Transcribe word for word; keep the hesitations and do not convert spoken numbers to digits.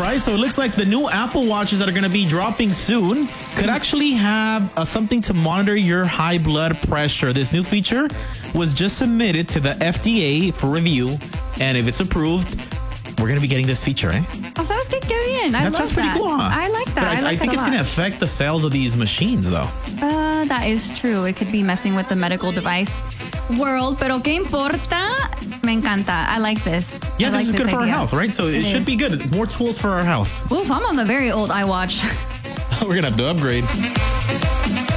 right? So it looks like the new Apple Watches that are going to be dropping soon could actually have uh, something to monitor your high blood pressure. This new feature was just submitted to the F D A for review. And if it's approved, we're going to be getting this feature, eh? Oh, ¿sabes qué? Qué bien. I That's, love that's pretty that. cool, huh? I like that. But I, I, like I think that it's a going to lot. affect the sales of these machines, though. Uh, that is true. It could be messing with the medical device world. Pero ¿qué importa? Me encanta. I like this. Yeah, I this like is good for our idea. health, right? So it, It should is. be good. More tools for our health. Oof, I'm on the very old iWatch. We're going to have to upgrade.